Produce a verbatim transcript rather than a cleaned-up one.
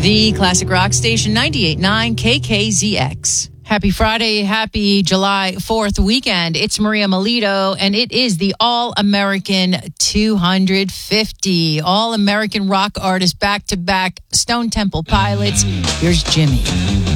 The Classic Rock Station, ninety-eight point nine K K Z X. Happy Friday, happy July fourth weekend. It's Maria Melito, and it is the All-American two hundred fifty. All-American rock artists back-to-back, Stone Temple Pilots. Here's Jimmy.